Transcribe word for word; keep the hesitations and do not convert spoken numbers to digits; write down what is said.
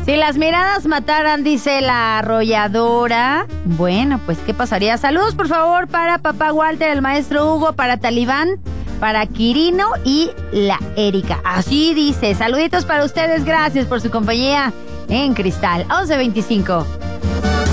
Si las miradas mataran, dice la arrolladora. Bueno, pues, ¿qué pasaría? Saludos, por favor, para papá Walter, el maestro Hugo, para Talibán, para Quirino y la Erika. Así dice. Saluditos para ustedes. Gracias por su compañía en Cristal. once veinticinco.